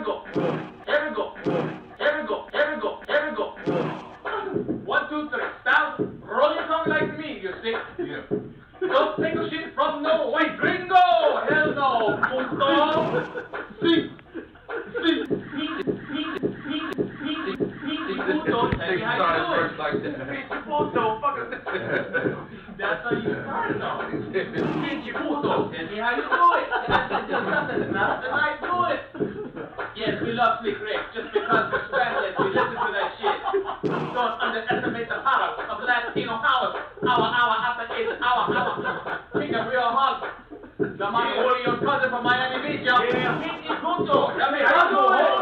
go. Here we go. Here we go. Here we go. Here we go. 1, 2, 3. Stop. Roll your tongue like me, you see? Yeah. Don't take a shit from no white gringo. Hell no. Puto. See. Puto. Tell me how you do it. Puto. That's how you start though. Puto. Tell me how you do it. That's not the right do it. Yes, we love Slick Rick. Just because we're Spanish, we listen to that shit. Don't underestimate the power of Latino house. Hour after 8 hour. Think a real hug. The man who your cousin from Miami Beach, yo. Yeah. Puto. Tell me how you do it.